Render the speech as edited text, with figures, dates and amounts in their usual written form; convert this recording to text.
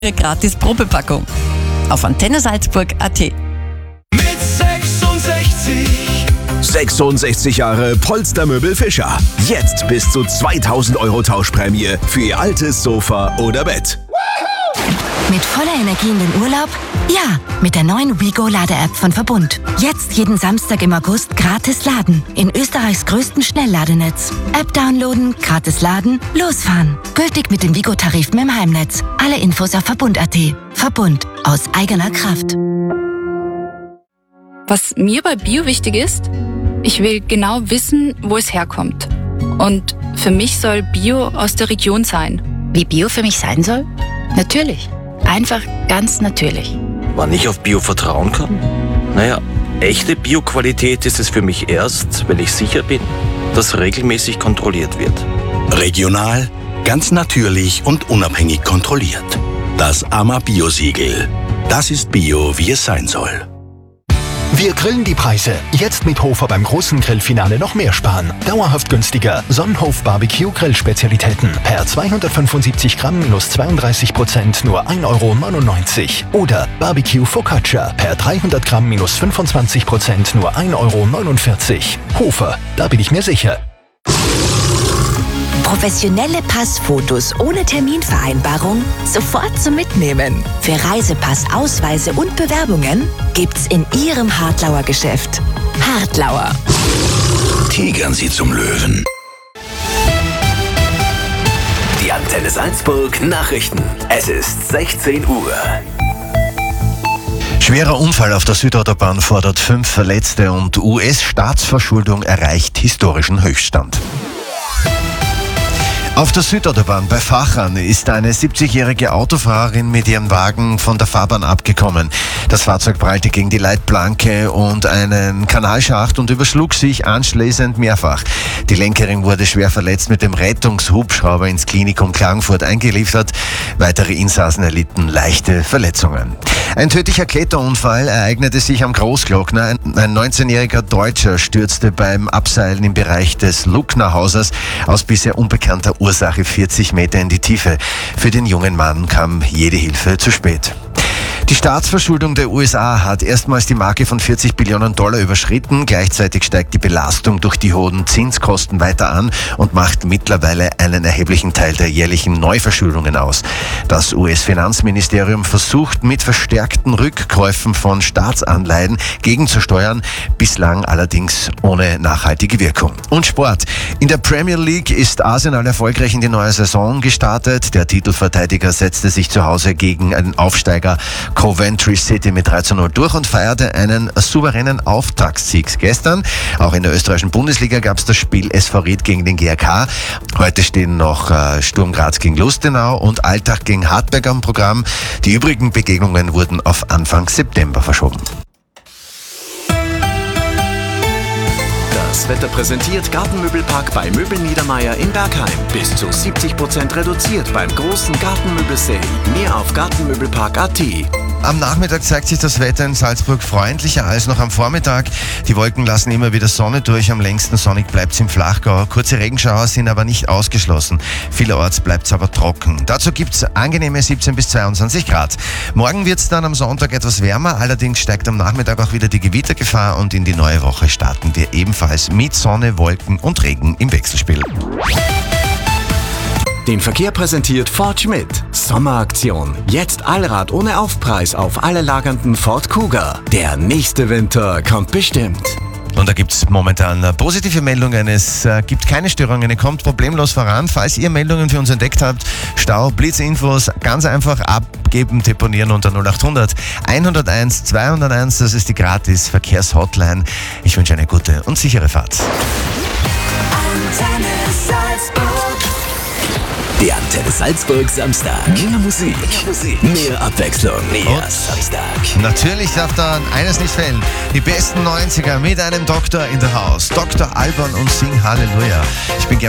Ihre gratis Probepackung auf antennesalzburg.at. Mit 66 Jahre Polstermöbel Fischer. Jetzt bis zu 2000 € Tauschprämie für Ihr altes Sofa oder Bett. Mit voller Energie in den Urlaub? Ja, mit der neuen WeGo-Lade-App von Verbund. Jetzt jeden Samstag im August gratis laden. In Österreichs größten Schnellladenetz. App downloaden, gratis laden, losfahren. Gültig mit den WeGo-Tarifen im Heimnetz. Alle Infos auf Verbund.at. Verbund. Aus eigener Kraft. Was mir bei Bio wichtig ist, ich will genau wissen, wo es herkommt. Und für mich soll Bio aus der Region sein. Wie Bio für mich sein soll? Natürlich. Einfach ganz natürlich. Wann ich auf Bio vertrauen kann? Naja, echte Bio-Qualität ist es für mich erst, wenn ich sicher bin, dass regelmäßig kontrolliert wird. Regional, ganz natürlich und unabhängig kontrolliert. Das AMA Bio-Siegel. Das ist Bio, wie es sein soll. Wir grillen die Preise. Jetzt mit Hofer beim großen Grillfinale noch mehr sparen. Dauerhaft günstiger. Sonnenhof Barbecue Grillspezialitäten. Per 275 Gramm minus 32% nur 1,99 €. Oder Barbecue Focaccia. Per 300 Gramm minus 25% nur 1,49 €. Hofer, da bin ich mir sicher. Professionelle Passfotos ohne Terminvereinbarung sofort zum Mitnehmen. Für Reisepass, Ausweise und Bewerbungen gibt's in Ihrem Hartlauer Geschäft. Hartlauer. Tigern Sie zum Löwen. Die Antenne Salzburg Nachrichten. Es ist 16 Uhr. Schwerer Unfall auf der Südautobahn fordert 5 Verletzte und US-Staatsverschuldung erreicht historischen Höchststand. Auf der Südautobahn bei Vachern ist eine 70-jährige Autofahrerin mit ihrem Wagen von der Fahrbahn abgekommen. Das Fahrzeug prallte gegen die Leitplanke und einen Kanalschacht und überschlug sich anschließend mehrfach. Die Lenkerin wurde schwer verletzt mit dem Rettungshubschrauber ins Klinikum Klagenfurt eingeliefert. Weitere Insassen erlitten leichte Verletzungen. Ein tödlicher Kletterunfall ereignete sich am Großglockner. Ein 19-jähriger Deutscher stürzte beim Abseilen im Bereich des Lucknerhauses aus bisher unbekannter Ursache 40 Meter in die Tiefe. Für den jungen Mann kam jede Hilfe zu spät. Die Staatsverschuldung der USA hat erstmals die Marke von $40 Billionen überschritten. Gleichzeitig steigt die Belastung durch die hohen Zinskosten weiter an und macht mittlerweile einen erheblichen Teil der jährlichen Neuverschuldungen aus. Das US-Finanzministerium versucht mit verstärkten Rückkäufen von Staatsanleihen gegenzusteuern, bislang allerdings ohne nachhaltige Wirkung. Und Sport. In der Premier League ist Arsenal erfolgreich in die neue Saison gestartet. Der Titelverteidiger setzte sich zu Hause gegen einen Aufsteiger Coventry City mit 3:0 durch und feierte einen souveränen Auftaktsieg gestern. Auch in der österreichischen Bundesliga gab es das Spiel SV Ried gegen den GRK. Heute stehen noch Sturm Graz gegen Lustenau und Altach gegen Hartberg am Programm. Die übrigen Begegnungen wurden auf Anfang September verschoben. Das Wetter präsentiert Gartenmöbelpark bei Möbel Niedermeier in Bergheim. Bis zu 70% reduziert beim großen Gartenmöbel-Sale. Mehr auf gartenmöbelpark.at. Am Nachmittag zeigt sich das Wetter in Salzburg freundlicher als noch am Vormittag. Die Wolken lassen immer wieder Sonne durch. Am längsten sonnig bleibt es im Flachgau. Kurze Regenschauer sind aber nicht ausgeschlossen. Vielerorts bleibt es aber trocken. Dazu gibt es angenehme 17 bis 22 Grad. Morgen wird es dann am Sonntag etwas wärmer. Allerdings steigt am Nachmittag auch wieder die Gewittergefahr und in die neue Woche starten wir ebenfalls mit Sonne, Wolken und Regen im Wechselspiel. Den Verkehr präsentiert Ford Schmidt. Sommeraktion. Jetzt Allrad ohne Aufpreis auf alle lagernden Ford Kuga. Der nächste Winter kommt bestimmt. Und da gibt es momentan positive Meldungen. Es gibt keine Störungen, ihr kommt problemlos voran. Falls ihr Meldungen für uns entdeckt habt, Stau, Blitzinfos, ganz einfach abgeben, deponieren unter 0800 101 201. Das ist die gratis Verkehrshotline. Ich wünsche eine gute und sichere Fahrt. Die Antenne Salzburg Samstag. Mehr Musik. Mehr Abwechslung. Mehr Samstag. Natürlich darf da eines nicht fehlen. Die besten 90er mit einem Doktor in der Haus. Dr. Alban und Sing Halleluja. Ich bin gern